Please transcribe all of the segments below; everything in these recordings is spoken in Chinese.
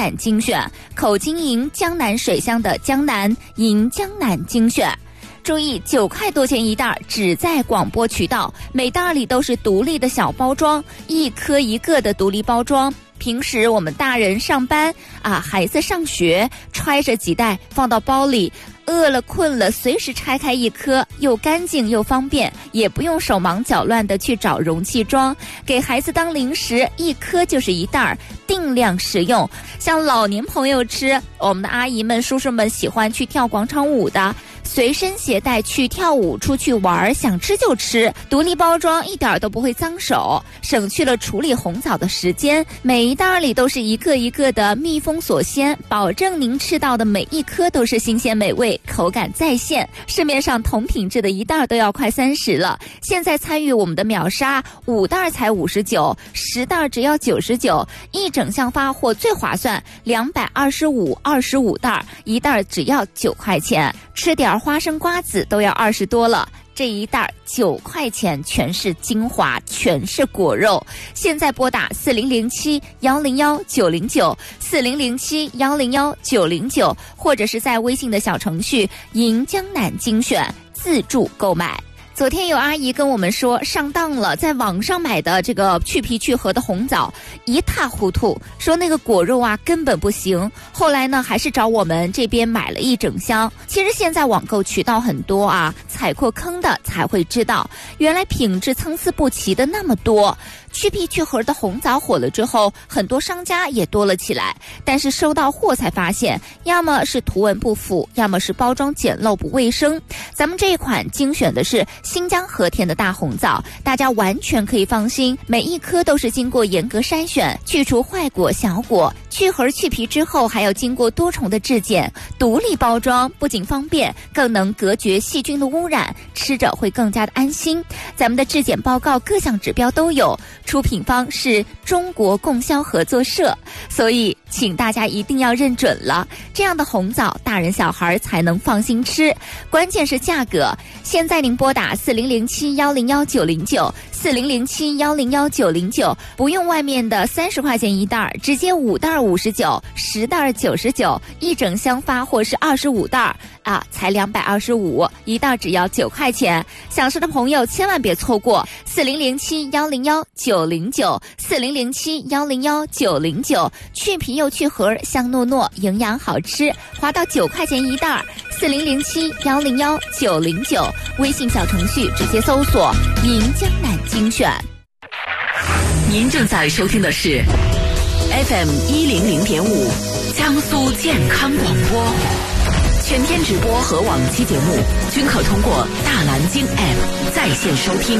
南精选，口金银江南水乡的江南银江南精选。注意，9块多钱一袋，只在广播渠道，每袋里都是独立的小包装，一颗一个的独立包装。平时我们大人上班孩子上学，揣着几袋放到包里，饿了困了随时拆开一颗，又干净又方便，也不用手忙脚乱的去找容器装，给孩子当零食，一颗就是一袋，定量食用。像老年朋友吃，我们的阿姨们叔叔们喜欢去跳广场舞的，随身携带去跳舞出去玩，想吃就吃，独立包装一点都不会脏手，省去了处理红枣的时间。每一袋里都是一个一个的密封锁鲜，保证您吃到的每一颗都是新鲜美味，口感在线。市面上同品质的一袋都要快30了，现在参与我们的秒杀，5袋才59，10袋只要99，一整箱发货最划算，225，25袋，一袋只要9块钱，吃点花生瓜子都要20多了。这一袋9块钱，全是精华，全是果肉。现在拨打4007-101-909，4007-101-909，或者是在微信的小程序银江南精选自助购买。昨天有阿姨跟我们说上当了，在网上买的这个去皮去核的红枣一塌糊涂，说那个果肉根本不行。后来呢，还是找我们这边买了一整箱。其实现在网购渠道很多踩过坑的才会知道，原来品质参差不齐的那么多。去皮去核的红枣火了之后，很多商家也多了起来，但是收到货才发现，要么是图文不符，要么是包装简陋不卫生。咱们这一款精选的是新疆和田的大红枣，大家完全可以放心，每一颗都是经过严格筛选，去除坏果小果，去核去皮之后还要经过多重的质检，独立包装，不仅方便，更能隔绝细菌的污染，吃着会更加的安心。咱们的质检报告各项指标都有，出品方是中国供销合作社，所以请大家一定要认准了，这样的红枣大人小孩才能放心吃。关键是价格，现在您拨打4007-101-909，4007-101-909，不用外面的30块钱一袋，直接5袋59，10袋99，一整箱发货是25袋才225，一袋只要9块钱。想吃的朋友千万别错过，4007-101-909，4007-101-909，去皮又去核，香糯糯，营养好吃，划到9块钱一袋，4007-101-909，微信小程序直接搜索银江南精选。 您正在收听的是 FM 100.5江苏健康广播，全天直播和往期节目均可通过大蓝鲸 App 在线收听。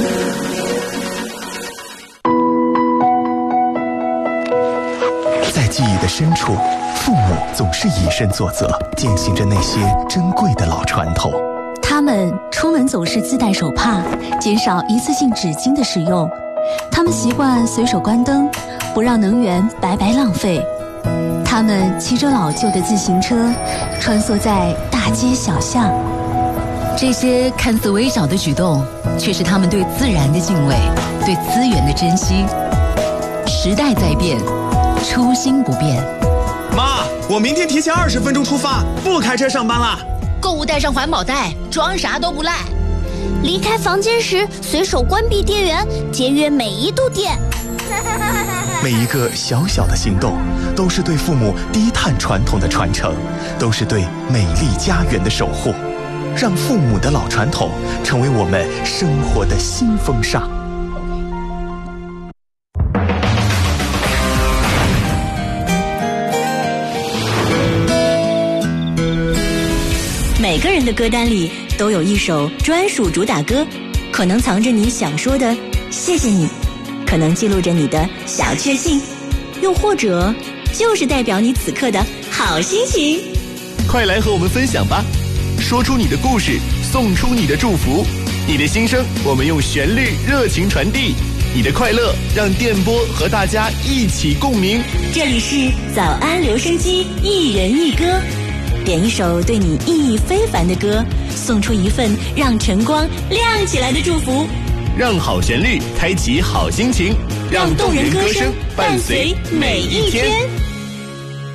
在记忆的深处，父母总是以身作则，践行着那些珍贵的老传统。 他们出门总是自带手帕，减少一次性纸巾的使用。他们习惯随手关灯，不让能源白白浪费。他们骑着老旧的自行车，穿梭在大街小巷。 这些看似微小的举动，却是他们对自然的敬畏，对资源的珍惜。时代在变，初心不变。 妈，我明天提前20分钟出发，不开车上班了。 购物带上环保袋，装啥都不赖。离开房间时随手关闭电源，节约每一度电。 每一个小小的行动，都是对父母低碳传统的传承，都是对美丽家园的守护。让父母的老传统成为我们生活的新风尚。 每个人的歌单里都有一首专属主打歌，可能藏着你想说的谢谢你，可能记录着你的小确幸，又或者就是代表你此刻的好心情。 快来和我们分享吧，说出你的故事，送出你的祝福，你的心声我们用旋律热情传递，你的快乐让电波和大家一起共鸣。 这里是早安留声机，一人一歌，点一首对你意义非凡的歌，送出一份让晨光亮起来的祝福， 让好旋律开启好心情，让动人歌声伴随每一天。